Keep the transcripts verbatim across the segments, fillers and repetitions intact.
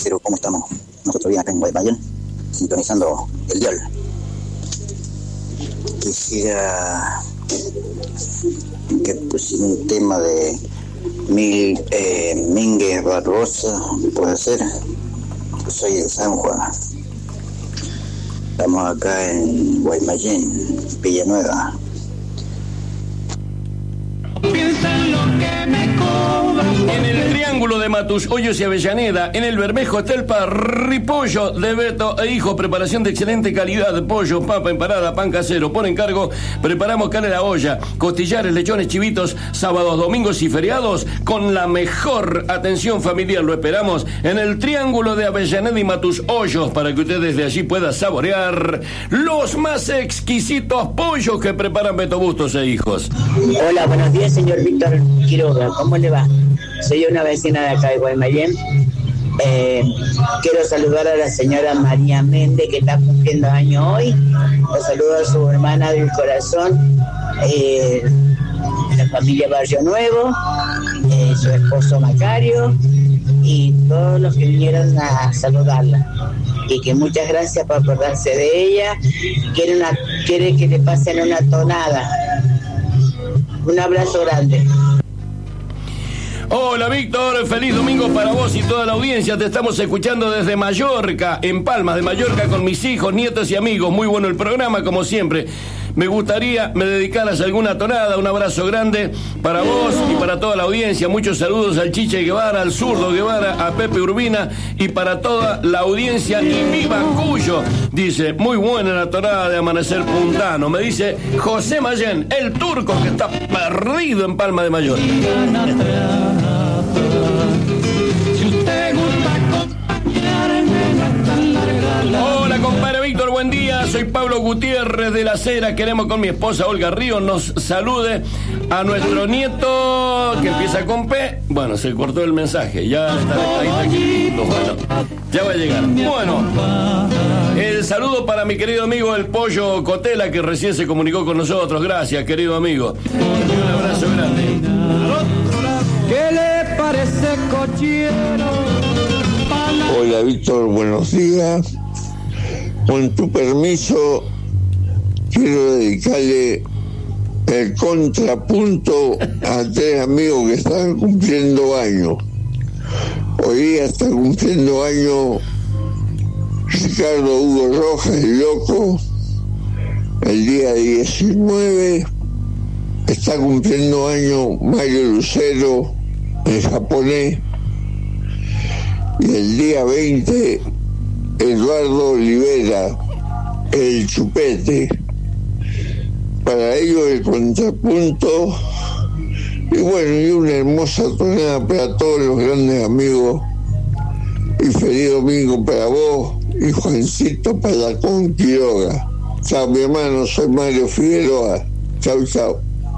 Cero, ¿cómo estamos? Nosotros bien acá en Guaymallén, sintonizando el dial. Quisiera que pusiera un tema de Mil, eh, Mínguez Barbosa, puede ser. Soy de San Juan. Estamos acá en Guaymallén, Villanueva. Piensa en lo que me cobras. En el triángulo de Matus, Hoyos y Avellaneda, en el Bermejo está el parripollo de Beto e Hijo, preparación de excelente calidad, pollo, papa, empanada, pan casero, por encargo, preparamos carne a la olla, costillares, lechones, chivitos, sábados, domingos y feriados, con la mejor atención familiar. Lo esperamos en el triángulo de Avellaneda y Matus Hoyos, para que usted desde allí pueda saborear los más exquisitos pollos que preparan Beto Bustos e Hijos. Hola, buenos días, señor Víctor Quiroga, ¿cómo le va? Soy una vecina de acá de Guaymallén. Eh, quiero saludar a la señora María Méndez, que está cumpliendo años hoy. Lo saludo a su hermana del corazón, eh, la familia Barrio Nuevo, eh, su esposo Macario y todos los que vinieron a saludarla. Y que muchas gracias por acordarse de ella. Quiere, una, quiere que le pasen una tonada. Un abrazo grande. Hola Víctor, feliz domingo para vos y toda la audiencia. Te estamos escuchando desde Mallorca, en Palmas de Mallorca, con mis hijos, nietos y amigos. Muy bueno el programa, como siempre. Me gustaría me dedicaras alguna tonada. Un abrazo grande para vos y para toda la audiencia. Muchos saludos al Chiche Guevara, al Zurdo Guevara, a Pepe Urbina y para toda la audiencia. Y viva Cuyo. Dice, muy buena la tonada de Amanecer Puntano. Me dice José Mayén, el turco que está perdido en Palma de Mallorca. Hola compadre Víctor, buen día, soy Pablo Gutiérrez de La Cera. Queremos con mi esposa Olga Ríos nos salude a nuestro nieto que empieza con P. Bueno, se cortó el mensaje, ya está, ahí está aquí. Bueno, ya va a llegar. Bueno, el saludo para mi querido amigo el Pollo Cotela, que recién se comunicó con nosotros. Gracias, querido amigo. Un abrazo grande. ¿Qué le parece, cochero? Hola Víctor, buenos días. Con tu permiso, quiero dedicarle el contrapunto a tres amigos que están cumpliendo años. Hoy día está cumpliendo años Ricardo Hugo Rojas, el loco. El día diecinueve está cumpliendo años Mario Lucero, el japonés. Y el día veinte, Eduardo Olivera, el chupete. Para ello el contrapunto. Y bueno, y una hermosa tonada para todos los grandes amigos. Y feliz domingo para vos y Juancito Palacón Quiroga. Chao, mi hermano, soy Mario Figueroa. Chao, chao.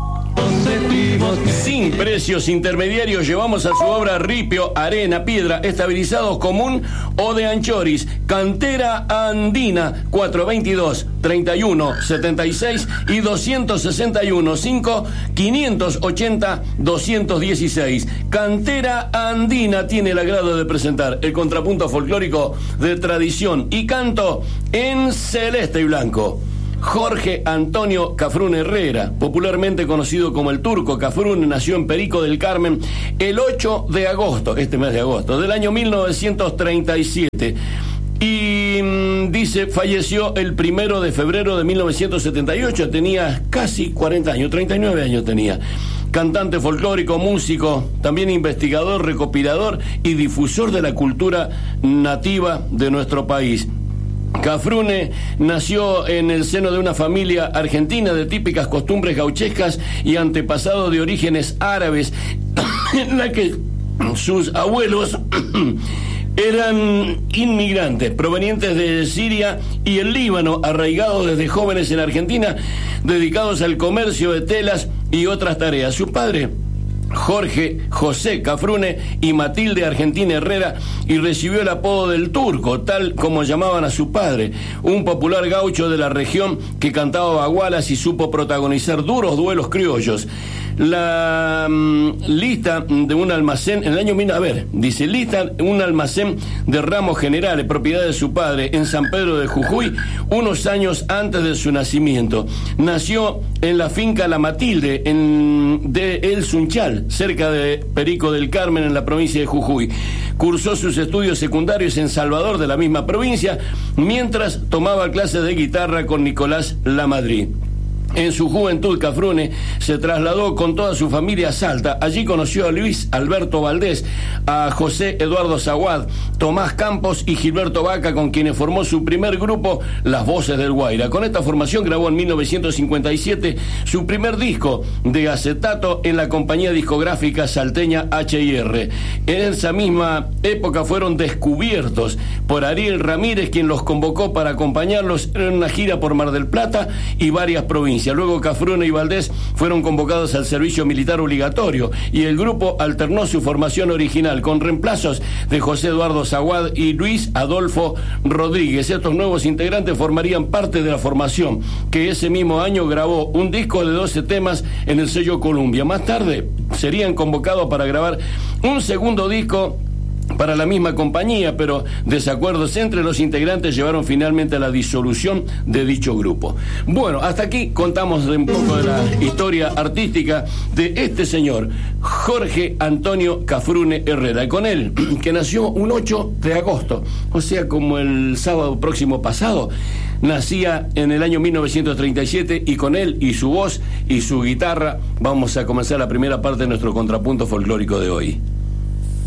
Sin precios intermediarios llevamos a su obra ripio, arena, piedra, estabilizados común o de anchoris. Cantera Andina, cuatro veintidós, treinta y uno, setenta y seis y doscientos sesenta y uno, cinco, quinientos ochenta, doscientos dieciséis. Cantera Andina tiene el agrado de presentar el contrapunto folclórico de tradición y canto en celeste y blanco. Jorge Antonio Cafrune Herrera, popularmente conocido como el Turco Cafrune, nació en Perico del Carmen el ocho de agosto, este mes de agosto, del año mil novecientos treinta y siete. Y mmm, dice, falleció el primero de febrero de mil novecientos setenta y ocho, tenía casi cuarenta años, treinta y nueve años tenía. Cantante folclórico, músico, también investigador, recopilador y difusor de la cultura nativa de nuestro país. Cafrune nació en el seno de una familia argentina de típicas costumbres gauchescas y antepasado de orígenes árabes, en la que sus abuelos eran inmigrantes provenientes de Siria y el Líbano, arraigados desde jóvenes en Argentina, dedicados al comercio de telas y otras tareas. Su padre, Jorge José Cafrune, y Matilde Argentina Herrera, y recibió el apodo del Turco, tal como llamaban a su padre, un popular gaucho de la región que cantaba bagualas y supo protagonizar duros duelos criollos. La um, lista de un almacén, en el año, a ver, dice, lista un almacén de ramos generales, propiedad de su padre, en San Pedro de Jujuy, unos años antes de su nacimiento. Nació en la finca La Matilde, en, de El Sunchal, cerca de Perico del Carmen, en la provincia de Jujuy. Cursó sus estudios secundarios en Salvador, de la misma provincia, mientras tomaba clases de guitarra con Nicolás Lamadrid. En su juventud, Cafrune se trasladó con toda su familia a Salta. Allí conoció a Luis Alberto Valdés, a José Eduardo Zaguad, Tomás Campos y Gilberto Vaca, con quienes formó su primer grupo, Las Voces del Guaira. Con esta formación grabó en mil novecientos cincuenta y siete su primer disco de acetato en la compañía discográfica salteña H y R. En esa misma época fueron descubiertos por Ariel Ramírez, quien los convocó para acompañarlos en una gira por Mar del Plata y varias provincias. Luego Cafrune y Valdés fueron convocados al servicio militar obligatorio y el grupo alternó su formación original con reemplazos de José Eduardo Zaguad y Luis Adolfo Rodríguez. Estos nuevos integrantes formarían parte de la formación, que ese mismo año grabó un disco de doce temas en el sello Columbia. Más tarde serían convocados para grabar un segundo disco para la misma compañía, pero desacuerdos entre los integrantes llevaron finalmente a la disolución de dicho grupo. Bueno, hasta aquí contamos de un poco de la historia artística de este señor, Jorge Antonio Cafrune Herrera, y con él, que nació un ocho de agosto, o sea, como el sábado próximo pasado, nacía en el año mil novecientos treinta y siete, y con él y su voz y su guitarra vamos a comenzar la primera parte de nuestro contrapunto folclórico de hoy.